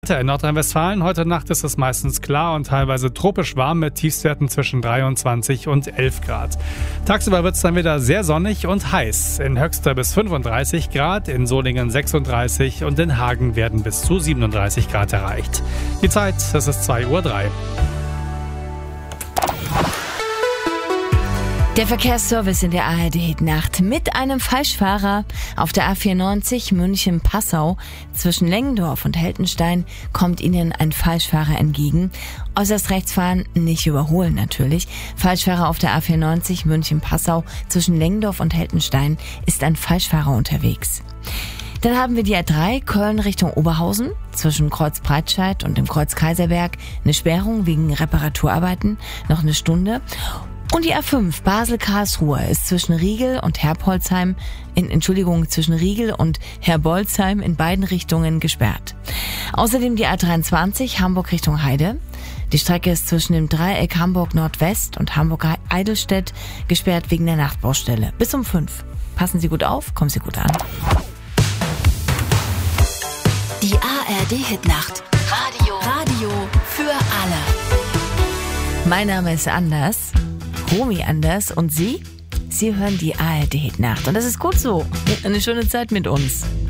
In Nordrhein-Westfalen heute Nacht ist es meistens klar und teilweise tropisch warm mit Tiefstwerten zwischen 23 und 11 Grad. Tagsüber wird es dann wieder sehr sonnig und heiß. In Höxter bis 35 Grad, in Solingen 36 und in Hagen werden bis zu 37 Grad erreicht. Die Zeit, es ist 2:03 Uhr. Der Verkehrsservice in der ARD-Nacht mit einem Falschfahrer auf der A94 München-Passau zwischen Lengendorf und Heltenstein kommt Ihnen ein Falschfahrer entgegen. Äußerst rechts fahren, nicht überholen natürlich. Falschfahrer auf der A94 München-Passau zwischen Lengendorf und Heltenstein ist ein Falschfahrer unterwegs. Dann haben wir die A3 Köln Richtung Oberhausen zwischen Kreuz Breitscheid und dem Kreuz Kaiserberg eine Sperrung wegen Reparaturarbeiten, noch eine Stunde. Und die A5 Basel-Karlsruhe ist zwischen Riegel und Herbolzheim zwischen Riegel und Herbolzheim in beiden Richtungen gesperrt. Außerdem die A23 Hamburg Richtung Heide. Die Strecke ist zwischen dem Dreieck Hamburg Nordwest und Hamburg-Eidelstedt gesperrt wegen der Nachtbaustelle. Bis um 5. Passen Sie gut auf, kommen Sie gut an. Die ARD-Hitnacht. Radio für alle. Mein Name ist Anders. Romy Anders und Sie? Sie hören die ARD-Nacht und das ist gut so. Eine schöne Zeit mit uns.